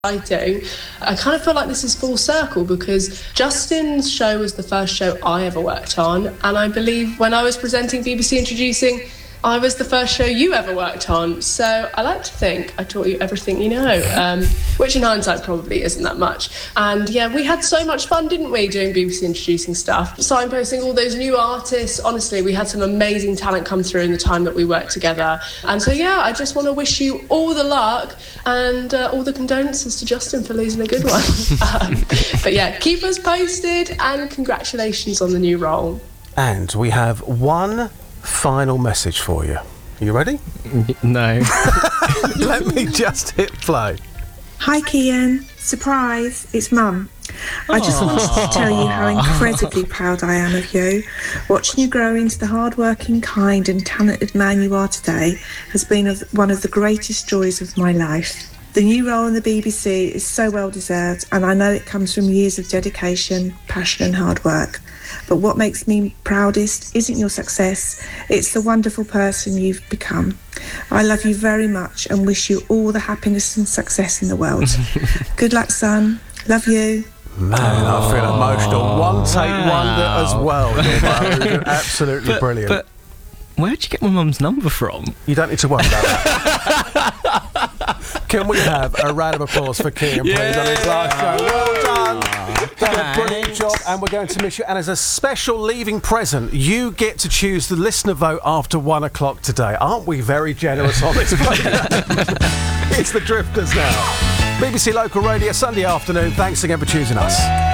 exciting. I kind of feel like this is full circle because Justin's show was the first show I ever worked on, and I believe when I was presenting BBC Introducing, I was the first show you ever worked on. So I like to think I taught you everything you know, which in hindsight probably isn't that much. And yeah, we had so much fun, didn't we, doing BBC Introducing stuff, signposting all those new artists. Honestly, we had some amazing talent come through in the time that we worked together. And so yeah, I just want to wish you all the luck and all the condolences to Justin for losing a good one. But yeah, keep us posted and congratulations on the new role. And we have one final message for you. Are you ready? No. Let me just hit play. Hi Kian, surprise, it's Mum. I just wanted to tell you how incredibly proud I am of you. Watching you grow into the hard-working, kind and talented man you are today has been one of the greatest joys of my life. The new role in the BBC is so well deserved, and I know it comes from years of dedication, passion and hard work. But what makes me proudest isn't your success, it's the wonderful person you've become. I love you very much and wish you all the happiness and success in the world. Good luck, son. Love you. Man, I feel emotional. One take wonder as well. You're absolutely brilliant. But where'd you get my mum's number from? You don't need to worry about that. Can we have a round of applause for Kian, please, on his last show? Well done. Done a brilliant job, and we're going to miss you. And as a special leaving present, you get to choose the listener vote after 1 o'clock today. Aren't we very generous on this? It's the Drifters now. BBC Local Radio, Sunday afternoon. Thanks again for choosing us.